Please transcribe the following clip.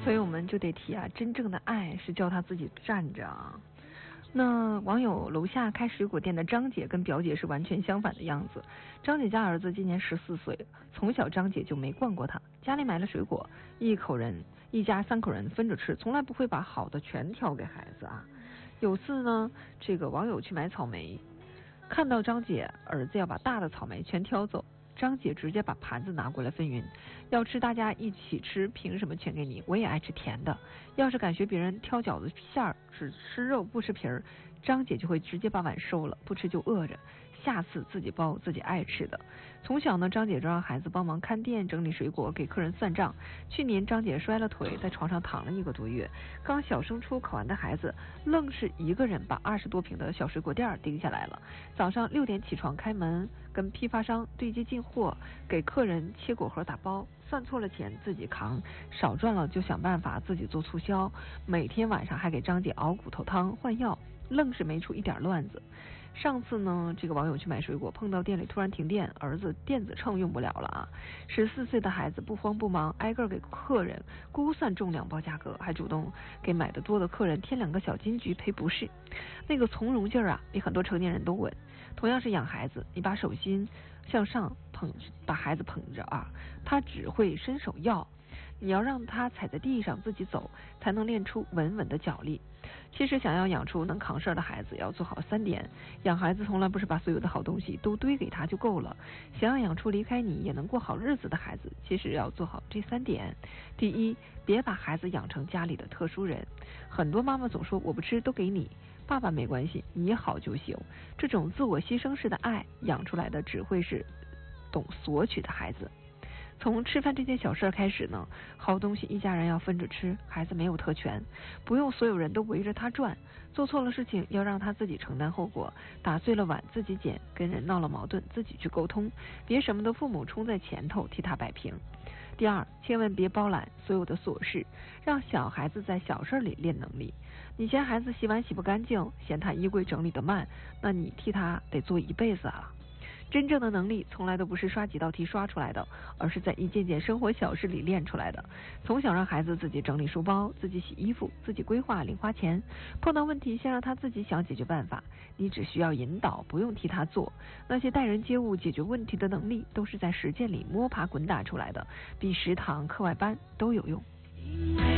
所以我们就得提啊，真正的爱是教他自己站着啊。那网友楼下开水果店的张姐跟表姐是完全相反的样子。张姐家儿子今年14岁，从小张姐就没惯过他，家里买了水果，一家3口人分着吃，从来不会把好的全挑给孩子啊。有次呢，这个网友去买草莓，看到张姐儿子要把大的草莓全挑走，张姐直接把盘子拿过来分匀，要吃大家一起吃，凭什么全给你？我也爱吃甜的。要是敢学别人挑饺子馅儿，只吃肉不吃皮儿，张姐就会直接把碗收了，不吃就饿着，下次自己包自己爱吃的。从小呢，张姐就让孩子帮忙看店、整理水果、给客人算账。去年张姐摔了腿，在床上躺了1个多月，刚小升初考完的孩子，愣是一个人把20多平的小水果店顶下来了。早上6点起床开门，跟批发商对接进货，给客人切果盒打包，算错了钱自己扛，少赚了就想办法自己做促销。每天晚上还给张姐熬骨头汤换药，愣是没出一点乱子。上次呢，这个网友去买水果，碰到店里突然停电，儿子电子秤用不了了啊。14岁的孩子不慌不忙，挨个给客人估算重量报价格，还主动给买的多的客人添2个小金桔赔不是。那个从容劲儿啊，比很多成年人都稳。同样是养孩子，你把手心向上把孩子捧着啊，他只会伸手要。你要让他踩在地上自己走，才能练出稳稳的脚力。其实想要养出能扛事儿的孩子，要做好3点。养孩子从来不是把所有的好东西都堆给他就够了，想要养出离开你也能过好日子的孩子，其实要做好这3点。第一，别把孩子养成家里的特殊人。很多妈妈总说我不吃都给你，爸爸没关系，你好就行。这种自我牺牲式的爱养出来的只会是懂索取的孩子。从吃饭这件小事开始呢，好东西一家人要分着吃，孩子没有特权，不用所有人都围着他转，做错了事情要让他自己承担后果，打碎了碗自己捡，跟人闹了矛盾自己去沟通，别什么的父母冲在前头替他摆平。第二，千万别包揽所有的琐事，让小孩子在小事里练能力。你嫌孩子洗碗洗不干净，嫌他衣柜整理得慢，那你替他得做一辈子啊。真正的能力从来都不是刷几道题刷出来的，而是在一件件生活小事里练出来的。从小让孩子自己整理书包，自己洗衣服，自己规划零花钱，碰到问题先让他自己想解决办法，你只需要引导，不用替他做。那些待人接物解决问题的能力都是在实践里摸爬滚打出来的，比10堂课外班都有用。